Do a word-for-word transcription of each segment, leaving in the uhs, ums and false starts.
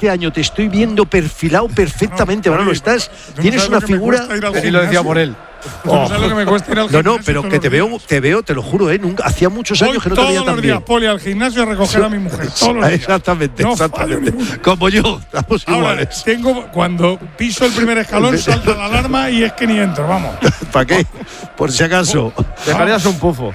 este año te estoy viendo perfilado perfectamente, no, Manolo, estás, no tienes una figura. Y lo decía por él. Oh. No sabes lo que me cuesta ir al no, no, gimnasio pero que te veo, te veo, te lo juro, ¿eh? Nunca, hacía muchos años Voy que no te veía tan bien. todos los días, Poli, al gimnasio a recoger a mi mujer. Todos los días. Exactamente, no exactamente. Como yo, estamos Ahora, iguales. Tengo, cuando piso el primer escalón, salta la alarma y es que ni entro, vamos. ¿Para qué? Por si acaso. Dejarías un pufo.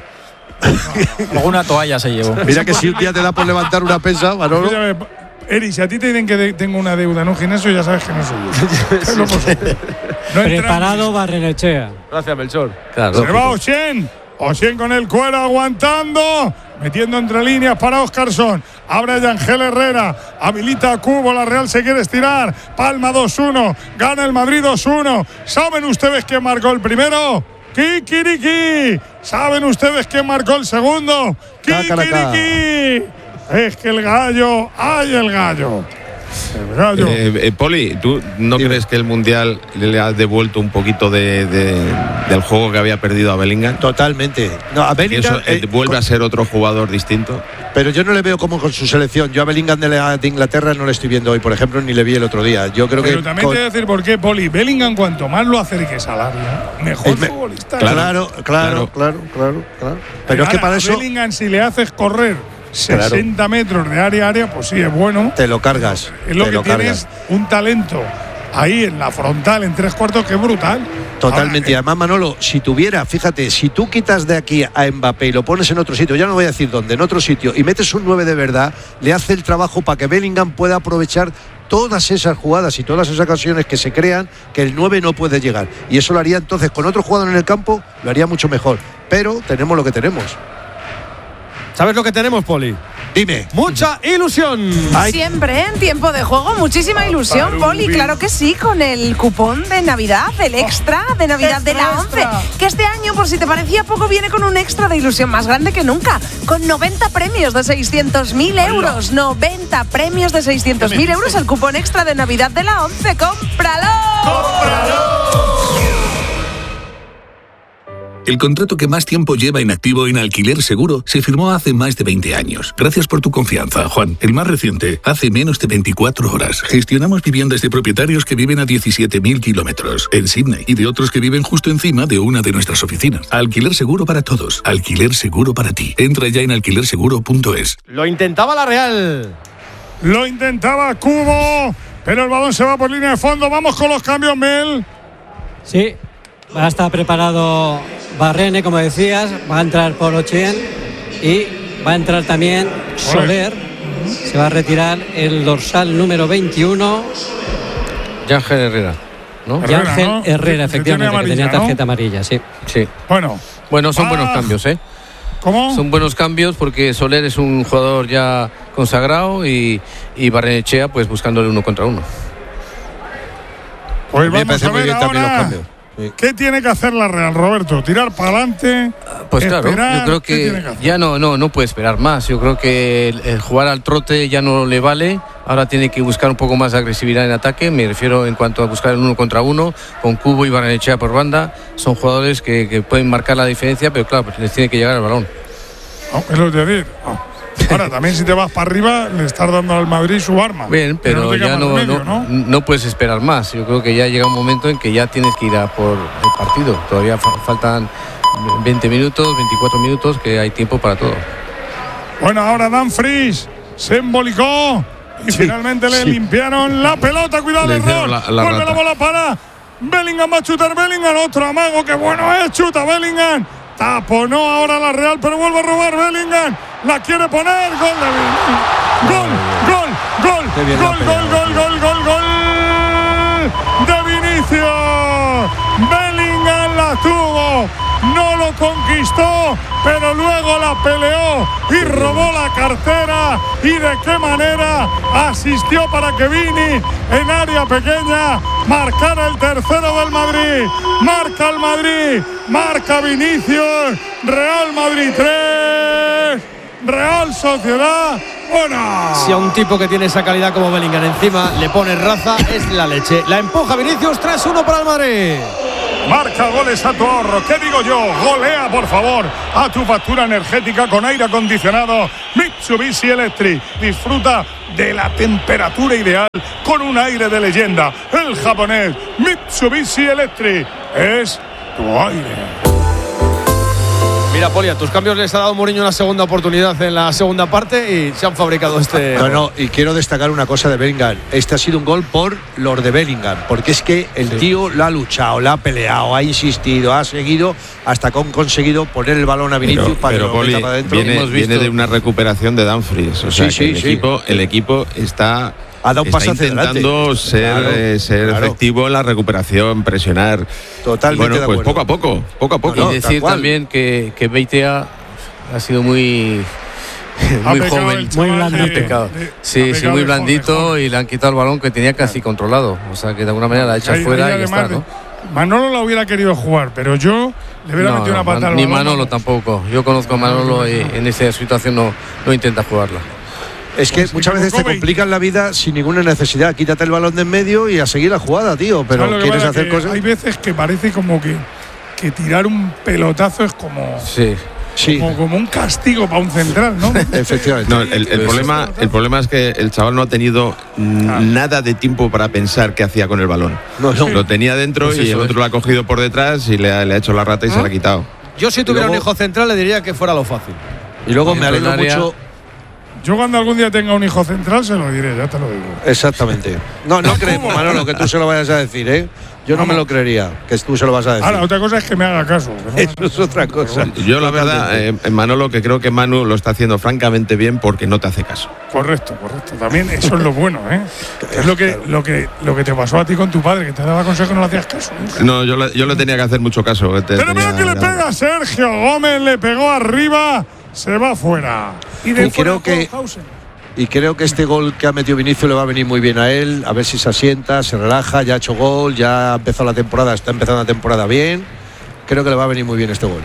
Alguna toalla se llevó. Mira que si un día te da por levantar una pesa, Manolo. Eri, si a ti te dicen que de, tengo una deuda en un gimnasio, ya sabes que no soy yo. No Preparado Barrenechea. Gracias, Melchor. Claro, se va Oshén. Oshén con el cuero aguantando. Metiendo entre líneas para Óscarson. Abre a Yangel Herrera. Habilita a Cubo. La Real se quiere estirar. Palma dos uno. Gana el Madrid dos uno. ¿Saben ustedes quién marcó el primero? Kikiriki. ¿Saben ustedes quién marcó el segundo? Kikiriki. Es que el gallo, ¡ay el gallo! El gallo. Eh, eh, Poli, ¿tú no sí. crees que el Mundial le ha devuelto un poquito de, de, del juego que había perdido a Bellingham? Totalmente. No, a Bellingham eso, eh, vuelve con, a ser otro jugador distinto. Pero yo no le veo como con su selección. Yo a Bellingham de, la, de Inglaterra no le estoy viendo hoy, por ejemplo, ni le vi el otro día. Yo creo pero que también con, te voy a decir por qué, Poli. Bellingham, cuanto más lo acerques al área, mejor me, futbolista. Claro, claro, claro, claro, claro, claro. Pero ahora, es que para eso. Bellingham, si le haces correr sesenta claro. metros de área a área, pues sí, es bueno. Te lo cargas. Es lo te que lo tienes, cargas. Un talento ahí en la frontal, en tres cuartos, que es brutal. Totalmente. Ahora, y además, Manolo, si tuviera, fíjate, si tú quitas de aquí a Mbappé y lo pones en otro sitio, ya no voy a decir dónde, en otro sitio, y metes un nueve de verdad, le hace el trabajo para que Bellingham pueda aprovechar todas esas jugadas y todas esas ocasiones que se crean que el nueve no puede llegar. Y eso lo haría entonces con otro jugador en el campo, lo haría mucho mejor. Pero tenemos lo que tenemos. ¿Sabes lo que tenemos, Poli? Dime. Mucha ilusión. Ay. Siempre en tiempo de juego, muchísima ilusión, Poli. Claro que sí, con el cupón de Navidad, el extra de Navidad de la ONCE. Que este año, por si te parecía poco, viene con un extra de ilusión más grande que nunca. Con noventa premios de seiscientos mil euros. noventa premios de seiscientos mil euros. El cupón extra de Navidad de la ONCE. ¡Cómpralo! ¡Cómpralo! El contrato que más tiempo lleva inactivo en Alquiler Seguro se firmó hace más de veinte años. Gracias por tu confianza, Juan. El más reciente, hace menos de veinticuatro horas. Gestionamos viviendas de propietarios que viven a diecisiete mil kilómetros en Sydney y de otros que viven justo encima de una de nuestras oficinas. Alquiler Seguro para todos. Alquiler Seguro para ti. Entra ya en alquiler seguro punto es. Lo intentaba la Real. Lo intentaba Cubo, pero el balón se va por línea de fondo. Vamos con los cambios, Mel. Sí, va a estar preparado Barrene, como decías, va a entrar por Oshén y va a entrar también Soler. Se va a retirar el dorsal número veintiuno. Yangel Herrera, ¿no? Yangel ¿no? Herrera, efectivamente, amarilla, que tenía tarjeta ¿no? amarilla, sí. Sí. Bueno. Bueno, son ah, buenos cambios, ¿eh? ¿Cómo? Son buenos cambios porque Soler es un jugador ya consagrado y, y Barrenechea pues buscándole uno contra uno. Pues me vamos parece a muy ver bien también los ahora. cambios. Sí. ¿Qué tiene que hacer la Real, Roberto? ¿Tirar para adelante? Pues claro, esperar, yo creo que, que ya no, no, no puede esperar más. Yo creo que el, el jugar al trote ya no le vale. Ahora tiene que buscar un poco más de agresividad en ataque. Me refiero en cuanto a buscar el uno contra uno con Cubo y Barrenechea por banda. Son jugadores que, que pueden marcar la diferencia, pero claro, pues les tiene que llegar el balón. No, es lo de decir. No. Ahora, también si te vas para arriba, le estás dando al Madrid su arma. Bien, pero, pero no ya no, medio, no, ¿no? no puedes esperar más. Yo creo que ya llega un momento en que ya tienes que ir a por el partido. Todavía fa- faltan veinte minutos, veinticuatro minutos, que hay tiempo para todo. Bueno, ahora Dan Fries se embolicó y sí, finalmente le sí. limpiaron la pelota. Cuidado, el error. La, la Vuelve rata. La bola para Bellingham, va a chutar Bellingham. Otro amago, que bueno es, chuta Bellingham. Taponó ahora la Real, pero vuelve a robar Bellingham. La quiere poner. Gol de Gol, gol, gol, gol, gol, gol, gol, gol, gol de Vinicius. Bellingham la tuvo. No lo conquistó, pero luego la peleó y robó la cartera. ¿Y de qué manera? Asistió para que Vini, en área pequeña, marcara el tercero del Madrid. Marca el Madrid, marca Vinicius. Real Madrid tres, Real Sociedad uno. Si a un tipo que tiene esa calidad como Bellingham encima le pone raza, es la leche. La empuja Vinicius, tres uno para el Madrid. Marca goles a tu ahorro. ¿Qué digo yo? Golea, por favor, a tu factura energética con aire acondicionado Mitsubishi Electric. Disfruta de la temperatura ideal con un aire de leyenda. El japonés Mitsubishi Electric es tu aire. Mira, Poli, a tus cambios les ha dado Mourinho una segunda oportunidad en la segunda parte y se han fabricado este… No, no, y quiero destacar una cosa de Bellingham. Este ha sido un gol por los de Bellingham, porque es que el sí. tío lo ha luchado, lo ha peleado, ha insistido, ha seguido hasta que han conseguido poner el balón a Vinicius pero, para pero, que Poli, lo meta para adentro. Viene, viene de una recuperación de Dumfries. O sea, sí, sí, el, sí. equipo, el equipo está… Ha dado un paso hacia intentando ser, claro, eh, ser claro. efectivo en la recuperación, presionar. Totalmente. Bueno, pues poco a poco, poco a poco. No, no, y decir también que, que Beitia ha sido muy muy joven, muy blandito. Sí, sí, muy blandito y le han quitado el balón que tenía casi controlado. O sea que de alguna manera la ha hecho fuera y ya está, ¿no? Manolo la hubiera querido jugar, pero yo le hubiera no, metido no, una patada al ni balón. Manolo no. tampoco. Yo conozco a Manolo y en esta situación no, no intenta jugarla. Es que pues muchas veces te complican la vida sin ninguna necesidad. Quítate el balón de en medio y a seguir la jugada, tío. Pero quieres hacer cosas. Hay veces que parece como que, que tirar un pelotazo es como. Sí. Sí. Como, como un castigo para un central, ¿no? Efectivamente. No, el, el, el, problema, el problema es que el chaval no ha tenido ah. nada de tiempo para pensar qué hacía con el balón. No, no. Lo tenía dentro pues y el otro es. lo ha cogido por detrás y le ha, le ha hecho la rata y ¿Ah? se la ha quitado. Yo si tuviera luego, un hijo central le diría que fuera lo fácil. Y luego me alegro mucho. Yo cuando algún día tenga un hijo central se lo diré, ya te lo digo. Exactamente. No, no creemos, Manolo, que tú se lo vayas a decir, ¿eh? Yo no, no me lo creería, que tú se lo vas a decir. Ahora, otra cosa es que me haga caso. No Eso es caso. otra cosa. Yo la verdad, eh, Manolo, que creo que Manu lo está haciendo francamente bien porque no te hace caso. Correcto, correcto. También eso es lo bueno, ¿eh? Es lo que, lo que, lo que te pasó a ti con tu padre, que te daba consejo y no le hacías caso nunca. No, yo, yo le tenía que hacer mucho caso. Te Pero tenía, mira que le pega a Sergio Gómez, le pegó arriba, se va fuera. Y, de y creo que… Y creo que este gol que ha metido Vinicius le va a venir muy bien a él, a ver si se asienta, se relaja, ya ha hecho gol, ya ha empezado la temporada, está empezando la temporada bien. Creo que le va a venir muy bien este gol.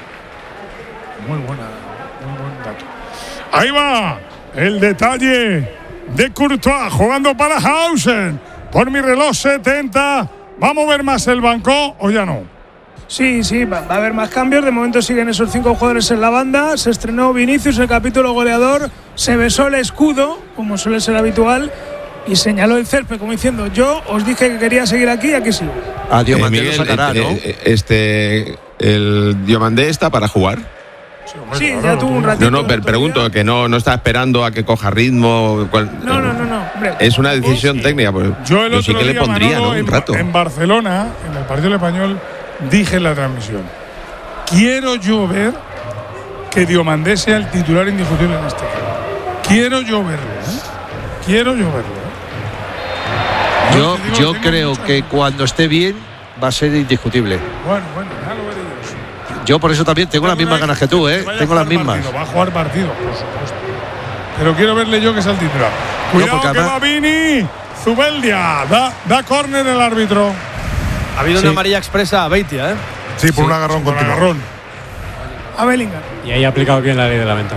Muy buena, muy buen dato. Ahí va el detalle de Courtois jugando para Hausen. Por mi reloj setenta. ¿Va a mover más el banco o ya no? Sí, sí, va, va a haber más cambios. De momento siguen esos cinco jugadores en la banda. Se estrenó Vinicius, el capítulo goleador. Se besó el escudo, como suele ser habitual, y señaló el césped, como diciendo: yo os dije que quería seguir aquí y aquí sigo. Ah, Diomandé eh, lo sacará, eh, ¿no? Eh, este, el Diomandé está para jugar. Sí, hombre, sí, ya tuvo un ratito. No, no, per, pregunto, que no, no está esperando a que coja ritmo. Cual, no, no, no, no. Hombre, es una decisión sí. técnica. Pues, yo, el yo otro sí que día, le pondría, Manolo, ¿no? Un en, rato. En Barcelona, en el partido español, dije en la transmisión: quiero yo ver que Diomandé sea el titular indiscutible en este equipo. Quiero yo verlo, ¿eh? Quiero yo verlo. ¿eh? Yo, digo, yo creo que tiempo. cuando esté bien va a ser indiscutible. Bueno, bueno, ya lo veré yo. Yo por eso también tengo las mismas ganas que tú, ¿eh? Tengo las mismas. Partido, va a jugar partido, por supuesto. Pero quiero verle yo que sea el titular. Cuidado, no, que además... va Vini. Zubeldia. Da, da córner el árbitro. Ha habido sí. una amarilla expresa a Beitia, ¿eh? Sí, por sí, un agarrón con agarrón. A Bellingham. Y ahí ha aplicado bien la ley de la ventaja.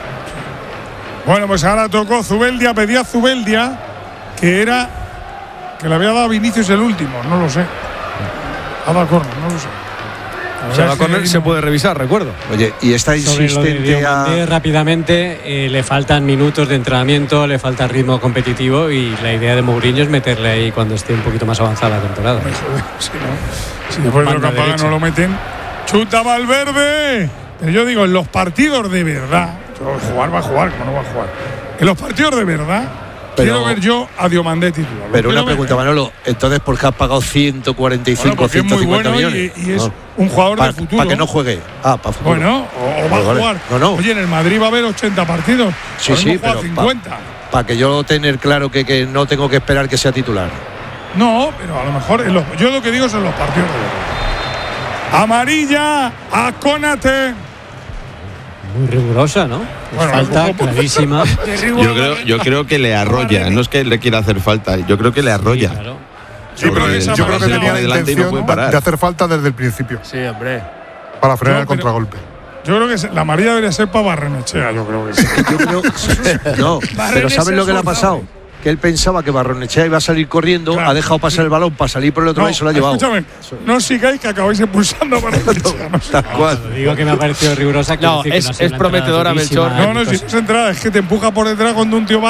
Bueno, pues ahora tocó Zubeldia, pedía Zubeldia, que era que le había dado a Vinicius el último, no lo sé. Ha dado córner, no lo sé. Si ha dado córner se puede revisar, recuerdo. Oye, y está insistente a… rápidamente, eh, le faltan minutos de entrenamiento, le falta ritmo competitivo y la idea de Mourinho es meterle ahí cuando esté un poquito más avanzada la temporada. Si, no, si después de lo que apagan no lo meten, chuta Valverde. Pero yo digo, en los partidos de verdad, jugar va a jugar, como no va a jugar. En los partidos de verdad, pero, quiero ver yo a Diomandé titular. Pero una pregunta, ver. Manolo, entonces ¿por qué has pagado ciento cuarenta y cinco, bueno, ciento cincuenta es muy bueno millones? Y, y es no. un jugador pa, de futuro. Para que no juegue. Ah, para futuro. Bueno, o, o va vale, a jugar. No, no. Oye, en el Madrid va a haber ochenta partidos. Sí, sí, pero cincuenta. Para pa que yo tener claro que, que no tengo que esperar que sea titular. No, pero a lo mejor, en los, yo lo que digo son los partidos de verdad. Amarilla a Konate. Muy rigurosa, ¿no? Bueno, falta clarísima. Yo creo, yo creo que le arrolla, no es que le quiera hacer falta, yo creo que le arrolla. Sí, claro. Sí, pero que, yo creo que tenía la intención no de hacer falta desde el principio. Sí, hombre. Para frenar yo, el contragolpe. Yo creo que la amarilla debería ser para Barrenechea, yo creo que sí. Yo creo, no, pero ¿sabes lo que le ha pasado? Que él pensaba que Barrenechea iba a salir corriendo, claro, ha dejado pasar sí. el balón para salir por el otro no, lado y se lo ha llevado. Escúchame, no sigáis que acabáis expulsando a Barrenechea. No, Tal cual. Digo que me ha parecido rigurosa. No, es, no es prometedora, Melchor. No, no, si no es entrada, es que te empuja por detrás cuando un tío va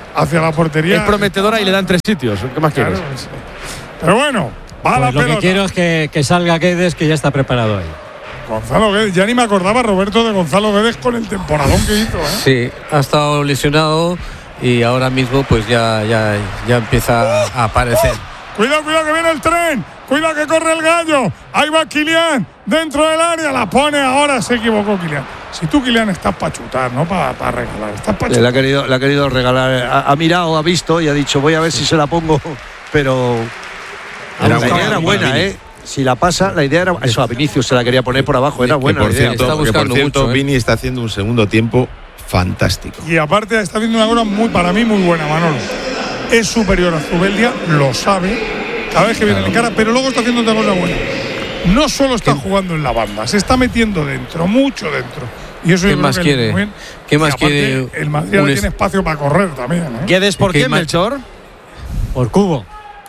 hacia la portería. Es prometedora y le dan tres sitios. ¿Qué más quieres? Claro, sí. Pero bueno, va pues la lo pelota. que quiero es que, que salga Guedes, que ya está preparado ahí. Gonzalo Guedes, ya ni me acordaba, Roberto, de Gonzalo Guedes con el temporadón que hizo, ¿eh? Sí, ha estado lesionado y ahora mismo pues ya, ya, ya empieza a aparecer. Cuidado, cuidado que viene el tren. Cuidado que corre el gallo. Ahí va Kylian dentro del área. La pone ahora. Se equivocó Kylian. Si tú, Kylian, estás para chutar, no para pa regalar. Estás para chutar. Le ha, querido, le ha querido regalar. Ha, ha mirado, ha visto y ha dicho voy a ver si se la pongo. Pero Era la buena, idea era buena, ¿eh? Si la pasa, la idea era. Eso, a Vinicius se la quería poner por abajo. Era buena. Que por la idea. cierto, Está que por buscando cierto mucho, ¿eh? Vini está haciendo un segundo tiempo fantástico. Y aparte está haciendo una cosa muy, para mí, muy buena, Manolo. Es superior a Zubeldia, lo sabe. Cada vez que viene en cara, pero luego está haciendo otra cosa buena. No solo está jugando en la banda, se está metiendo dentro, mucho dentro. Y eso ¿Qué yo creo más que quiere? Bien. ¿Qué más aparte, quiere? El Madrid ahora tiene espacio para correr también, ¿eh? ¿Guedes por ¿Qué qué, más? Melchor? Por Cubo.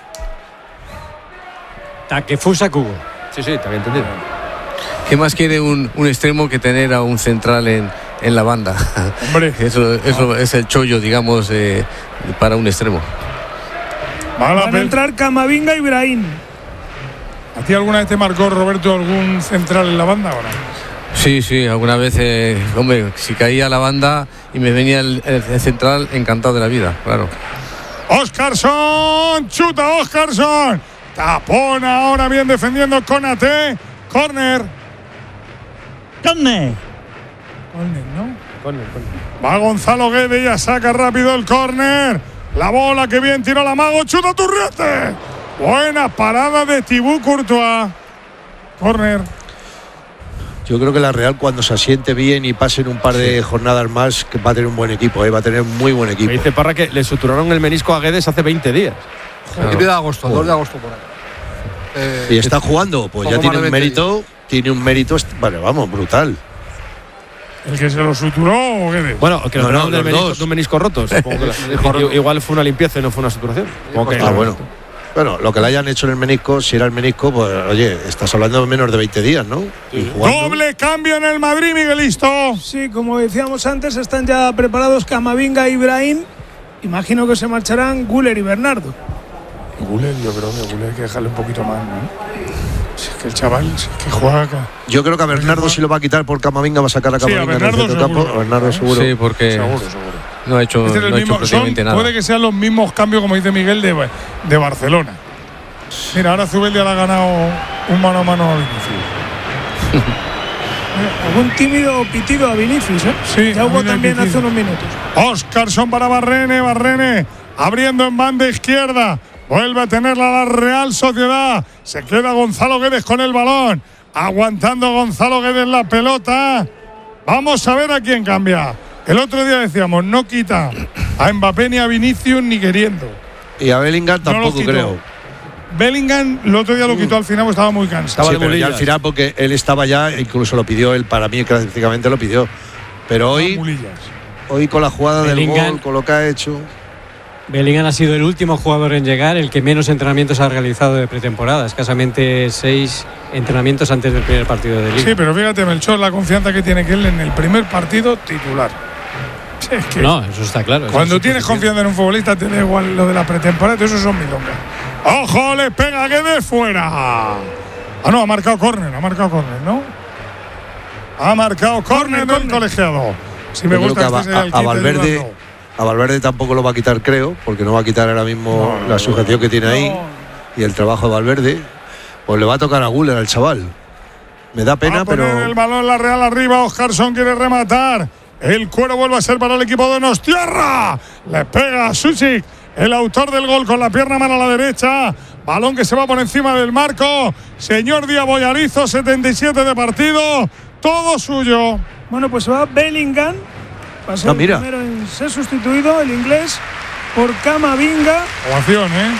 Takefusa Cubo. Sí, sí, te había entendido. ¿Qué más quiere un, un extremo que tener a un central en, en la banda? Hombre. Eso, eso es el chollo, digamos, eh, para un extremo. Van a entrar Camavinga y Brahim. ¿A ti alguna vez te marcó, Roberto, algún central en la banda o no? Sí, sí, alguna vez, eh, hombre, si caía la banda y me venía el, el, el central, encantado de la vida, claro. Óscarson, chuta Óscarson. Tapón ahora bien defendiendo Konaté. Corner. Corner. Corner, ¿no? Corner, corner. Va Gonzalo Guedes, ya saca rápido el córner. La bola que bien tiró la Mago, chuta Turriete. Buena parada de Thibaut Courtois. Córner. Yo creo que la Real, cuando se asiente bien y pasen un par de jornadas más, que va a tener un buen equipo, ¿eh? Va a tener muy buen equipo. Me dice Parra que le suturaron el menisco a Guedes hace veinte días. Claro. de agosto, dos de agosto por ahí. Eh, y está jugando, pues ya tiene un mérito, tiene un mérito, bueno, vamos, brutal. ¿El que se lo suturó o qué? Bueno, que no, no, no, del menisco, de un menisco roto. Supongo que igual fue una limpieza y no fue una suturación. Que, ah, bueno. Bueno, lo que le hayan hecho en el menisco, si era el menisco, pues oye, estás hablando de menos de veinte días, ¿no? Sí. Doble cambio en el Madrid, Miguelito. Sí, como decíamos antes, están ya preparados Camavinga y Brahim. Imagino que se marcharán Güler y Bernardo. Güler, yo creo que Güler hay que dejarle un poquito más, ¿no? Si es que el chaval, si es que juega acá. Yo creo que a Bernardo si lo va a quitar por Camavinga, va a sacar a Camavinga sí, a Bernardo en el centro seguro, campo. A Bernardo seguro. Sí, porque seguro, seguro. no ha hecho, este es el no mismo, ha hecho prácticamente son, nada. Puede que sean los mismos cambios, como dice Miguel, de, de Barcelona. Mira, ahora Zubeldia le ha ganado un mano a mano a Vinicius. Algún tímido pitido a Vinicius, ¿eh? Sí, ya hubo también hace unos minutos. Óscarson para Barrene, Barrene abriendo en banda izquierda. Vuelve a tenerla la Real Sociedad. Se queda Gonzalo Guedes con el balón. Aguantando Gonzalo Guedes la pelota. Vamos a ver a quién cambia. El otro día decíamos, no quita a Mbappé ni a Vinicius ni queriendo. Y a Bellingham tampoco no creo. Bellingham el otro día lo quitó al final porque estaba muy cansado. Sí, pero ya al final porque él estaba ya, incluso lo pidió él, para mí prácticamente lo pidió. Pero hoy, hoy con la jugada Bellingham, del gol, con lo que ha hecho… Bellingham ha sido el último jugador en llegar, el que menos entrenamientos ha realizado de pretemporada, escasamente seis entrenamientos antes del primer partido de Liga. Sí, pero fíjate, Melchor, la confianza que tiene que él en el primer partido titular. Es que no, eso está claro. Cuando tienes confianza en un futbolista, te da igual lo de la pretemporada, eso son milongas. ¡Ojo! Le pega que de fuera. Ah, no, ha marcado córner, ha marcado córner, ¿no? Ha marcado córner del colegiado. Si me gusta que este a, a, a Valverde. A Valverde tampoco lo va a quitar, creo, porque no va a quitar ahora mismo no, no, la sujeción que tiene no. ahí y el trabajo de Valverde. Pues le va a tocar a Güler al chaval. Me da pena, va a poner pero. El balón la Real arriba. Óscarson quiere rematar. El cuero vuelve a ser para el equipo de Donostiarra. Le pega a Susic, el autor del gol, con la pierna mano a la derecha. Balón que se va por encima del marco. Señor Díaz Boyarizo, setenta y siete de partido. Todo suyo. Bueno, pues va Bellingham. Va a ser ah, mira. el primero en ser sustituido, el inglés, por Camavinga. Ovación, ¿eh?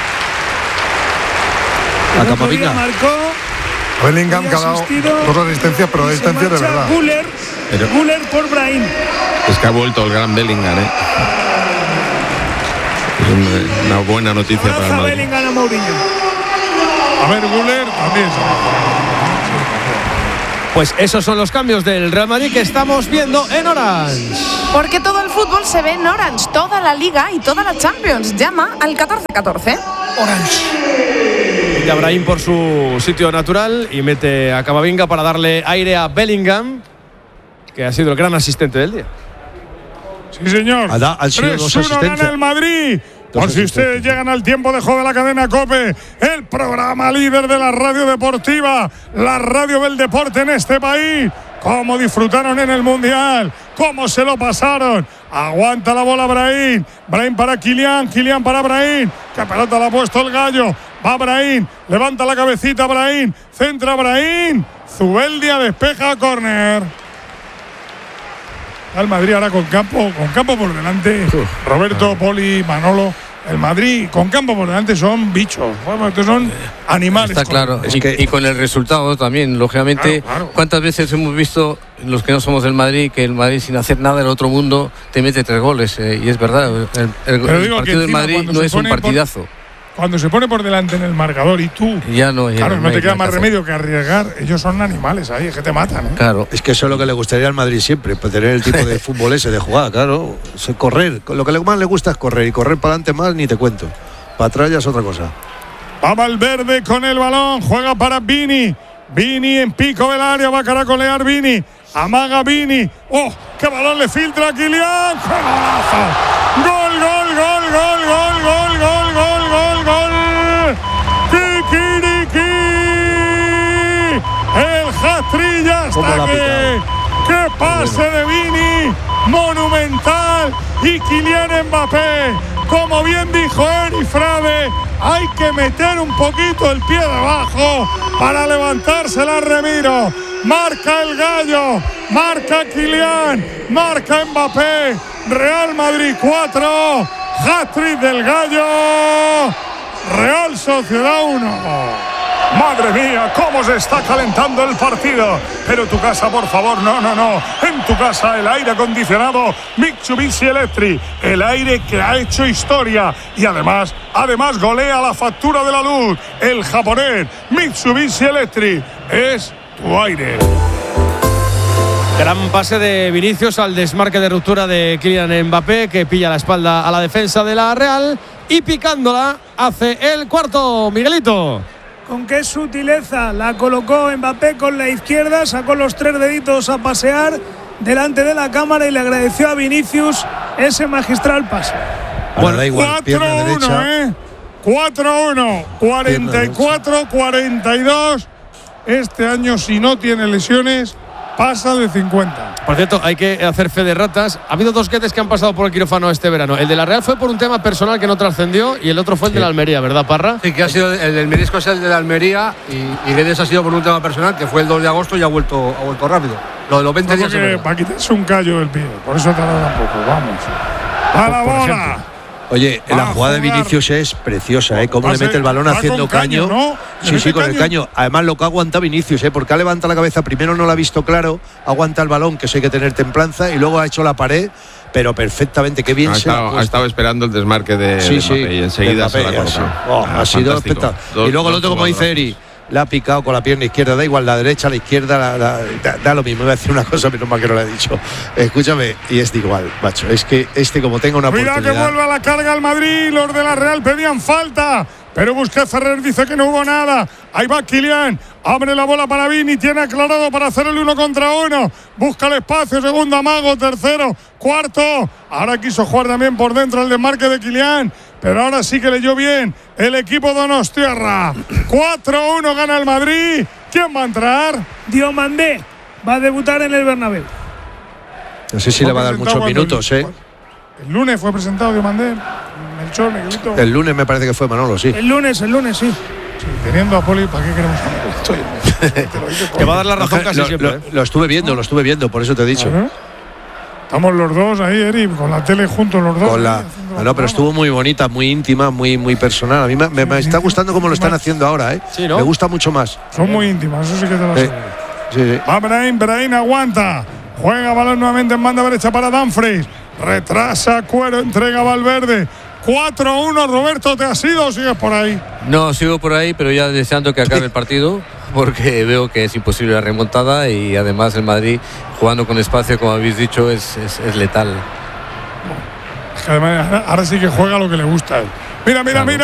A Camavinga. Marcó. Bellingham que ha dado dos asistencias, pero asistencias de verdad. Güler, pero Güler por Brahim. Es que ha vuelto el gran Bellingham, ¿eh? Es una, una buena noticia para el Madrid. Bellingham a Mourinho. A ver, Güler también. Pues esos son los cambios del Real Madrid que estamos viendo en Orange. Porque todo el fútbol se ve en Orange, toda la Liga y toda la Champions. Llama al catorce catorce. Orange. Y Abraham por su sitio natural y mete a Camavinga para darle aire a Bellingham, que ha sido el gran asistente del día. Sí, señor. tres uno gana el Madrid. Por si ustedes llegan al tiempo de juego de la cadena COPE, el programa líder de la radio deportiva, la radio del deporte en este país. Cómo disfrutaron en el Mundial, cómo se lo pasaron. Aguanta la bola Brahim, Brahim para Kylian, Kylian para Brahim. Que pelota la ha puesto el Gallo. Va Brahim, levanta la cabecita Brahim, centra Brahim. Zubeldia despeja a córner. Al Madrid ahora con campo, con campo por delante. Roberto, Poli, Manolo. El Madrid con campo por delante son bichos, estos son animales. Está claro, es y, que, y con el resultado también, lógicamente. Claro, claro. ¿Cuántas veces hemos visto, los que no somos del Madrid, que el Madrid sin hacer nada del otro mundo te mete tres goles? Eh, y es verdad, el, el, el partido del Madrid no es un partidazo. Por, cuando se pone por delante en el marcador y tú, ya no, ya claro, no, no te queda más que remedio que arriesgar. Ellos son animales ahí, es que te matan, ¿eh? Claro. Es que eso es lo que le gustaría al Madrid siempre, pues tener el tipo de fútbol ese de jugar, claro. Correr, lo que más le gusta es correr, y correr para adelante más ni te cuento. Para atrás ya es otra cosa. Va Valverde con el balón, juega para Vini. Vini en pico del área, va a caracolear Vini. Amaga Vini. ¡Oh! ¡Qué balón le filtra a Kylian! ¡Qué golazo! ¡Gol, gol, gol, gol, gol, gol, gol, gol, gol, gol! ¡Kikiriki! ¡El hat-trick ya está aquí! ¡Qué pase de Vini! ¡Monumental! Y Kylian Mbappé. Como bien dijo Eri Frade, hay que meter un poquito el pie debajo para levantarse la Remiro. Marca el Gallo, marca Kylian, marca Mbappé. Real Madrid cuatro, hat-trick del Gallo. Real Sociedad uno. Madre mía, cómo se está calentando el partido. Pero tu casa, por favor, no, no, no. En tu casa el aire acondicionado Mitsubishi Electric. El aire que ha hecho historia. Y además, además golea la factura de la luz. El japonés Mitsubishi Electric es tu aire. Gran pase de Vinicius al desmarque de ruptura de Kylian Mbappé, que pilla la espalda a la defensa de la Real. Y picándola hace el cuarto, Miguelito. Con qué sutileza la colocó Mbappé con la izquierda, sacó los tres deditos a pasear delante de la cámara y le agradeció a Vinicius ese magistral pase. Bueno, da igual, cuatro uno, ¿eh? cuatro uno, cuarenta y cuatro cuarenta y dos. Este año, si no tiene lesiones, pasa de cincuenta. Por cierto, hay que hacer fe de ratas. Ha habido dos guetes que han pasado por el quirófano este verano. El de la Real fue por un tema personal que no trascendió y el otro fue el sí. de la Almería, ¿verdad, Parra? Sí, que ha sido el del menisco, es el de la Almería y, y Guedes ha sido por un tema personal que fue el dos de agosto y ha vuelto, ha vuelto rápido. Lo de los veinte días. Para quitarse un callo del pie, por eso tarda un poco. Vamos. A la bola. Oye, va la jugada de Vinicius es preciosa, ¿eh? Cómo le mete el balón haciendo caño. caño ¿no? Sí, sí, con caño. el caño. Además, lo que aguanta Vinicius, ¿eh? Porque ha levantado la cabeza. Primero no lo ha visto claro, aguanta el balón, que eso hay que tener templanza, y luego ha hecho la pared, pero perfectamente. Qué bien no, se ha, estado, ha estado esperando el desmarque de, sí, de sí, Mbappé y enseguida Mbappé, se la ha colocado. Oh, ah, ha sido espectacular. Y luego el otro, como dice Eri, la ha picado con la pierna izquierda, da igual, la derecha, la izquierda, la, la, da, da lo mismo. Iba a decir una cosa, pero más que no la he dicho. Escúchame, y es de igual, macho. Es que este, como tenga una Cuidado oportunidad. Que vuelva a la carga al Madrid. Los de la Real pedían falta, pero Busquets Ferrer dice que no hubo nada. Ahí va Kylian, abre la bola para Vini, tiene aclarado para hacer el uno contra uno. Busca el espacio, segundo amago, tercero, cuarto. Ahora quiso jugar también por dentro el desmarque de Kylian, pero ahora sí que leyó bien el equipo donostiarra. cuatro uno gana el Madrid. ¿Quién va a entrar? Diomandé va a debutar en el Bernabéu. No sé si le va a dar muchos minutos, ¿eh? El lunes fue presentado Diomandé. Melchor, Miguelito. El lunes me parece que fue Manolo, sí. El lunes, el lunes, sí. Sí, teniendo a Poli, ¿para qué queremos a Te va a dar la razón casi lo, siempre. Lo, ¿eh? lo estuve viendo, lo estuve viendo, por eso te he dicho. Uh-huh. Estamos los dos ahí, Eri, con la tele juntos los dos. Con la, ahí, no, no, pero estuvo muy bonita, muy íntima, muy, muy personal. A mí me, me, me está gustando cómo lo están haciendo ahora, ¿eh? Sí, ¿no? Me gusta mucho más. Son muy íntimas, eso sí que te lo sí. sé. Sí, sí. Va Brahim, Brahim aguanta. Juega balón nuevamente en banda derecha para Dumfries. Retrasa Cuero, entrega Valverde. cuatro uno, Roberto, ¿te has ido o sigues por ahí? No, sigo por ahí, pero ya deseando que acabe el partido. porque veo que es imposible la remontada y además el Madrid jugando con espacio, como habéis dicho, es, es, es letal. Además, ahora sí que juega lo que le gusta. Mira, mira, claro. mira.